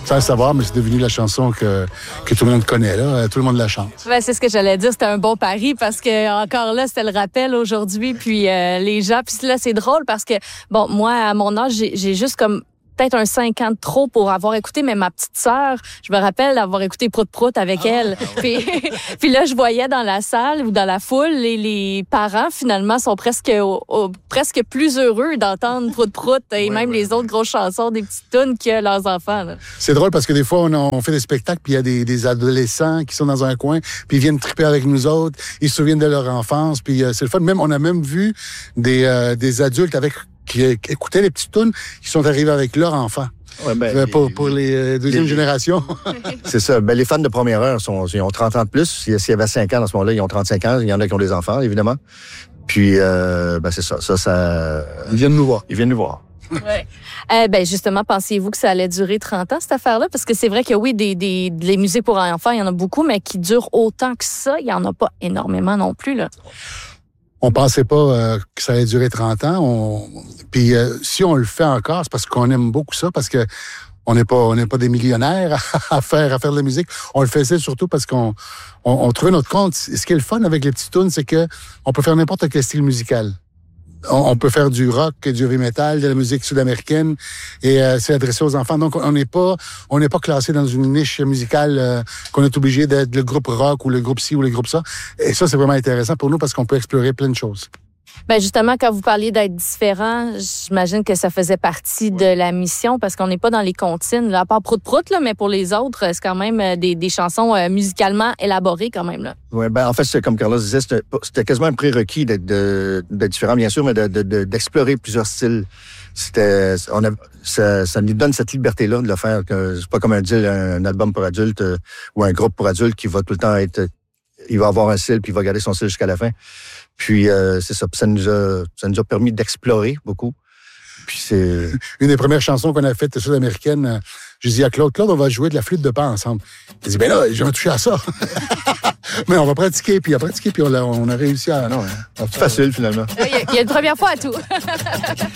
sans le savoir, mais c'est devenu la chanson que tout le monde connaît, là. Tout le monde la chante. Ben, c'est ce que j'allais dire. C'était un bon pari parce que, encore là, c'était le rappel aujourd'hui. Puis les gens, puis là, c'est drôle parce que, bon, moi, à mon âge, j'ai juste comme peut-être un 5 ans de trop pour avoir écouté, mais ma petite sœur, je me rappelle d'avoir écouté Prout Prout avec elle. Puis là, je voyais dans la salle ou dans la foule, les parents, finalement, sont presque plus heureux d'entendre Prout Prout et même les autres grosses chansons des petites tounes que leurs enfants. Là. C'est drôle parce que des fois, on fait des spectacles, puis il y a des adolescents qui sont dans un coin, puis ils viennent triper avec nous autres, ils se souviennent de leur enfance, puis c'est le fun. Même, on a même vu des adultes qui écoutaient les petites tounes, qui sont arrivés avec leurs enfants. Ouais, pour les deuxième génération. C'est ça. Ben, les fans de première heure, ils ont 30 ans de plus. S'il y avait 5 ans, à ce moment-là, ils ont 35 ans. Il y en a qui ont des enfants, évidemment. Puis, c'est ça. Ils viennent nous voir. Ouais. Justement, pensiez-vous que ça allait durer 30 ans, cette affaire-là? Parce que c'est vrai que oui, des musiques pour enfants, il y en a beaucoup, mais qui durent autant que ça, il y en a pas énormément non plus, là. On pensait pas que ça allait durer 30 ans. Puis si on le fait encore, c'est parce qu'on aime beaucoup ça, parce que on n'est pas des millionnaires à faire de la musique. On le faisait surtout parce qu'on trouvait notre compte. Ce qui est le fun avec les petites tunes, c'est que on peut faire n'importe quel style musical. On peut faire du rock, du heavy metal, de la musique sud-américaine, et c'est adressé aux enfants. Donc, on n'est pas classé dans une niche musicale qu'on est obligé d'être le groupe rock ou le groupe ci ou le groupe ça. Et ça, c'est vraiment intéressant pour nous parce qu'on peut explorer plein de choses. Ben justement, quand vous parliez d'être différent, j'imagine que ça faisait partie de la mission parce qu'on n'est pas dans les comptines, là, à part Prout Prout, là, mais pour les autres, c'est quand même des chansons musicalement élaborées quand même. Là. Oui, en fait, c'est comme Carlos disait, c'était quasiment un prérequis d'être différent, bien sûr, mais d'explorer plusieurs styles. Ça nous donne cette liberté-là de le faire. C'est pas comme un album pour adultes ou un groupe pour adultes qui va tout le temps il va avoir un style puis il va garder son style jusqu'à la fin. Puis c'est ça. Ça nous a permis d'explorer beaucoup. Puis c'est une des premières chansons qu'on a faites sud-américaine. Je dis à Claude, on va jouer de la flûte de pan ensemble. Il dit, ben là, j'ai touché à ça. Mais on va pratiquer, puis on a réussi à. C'est facile finalement. Il y a une première fois à tout.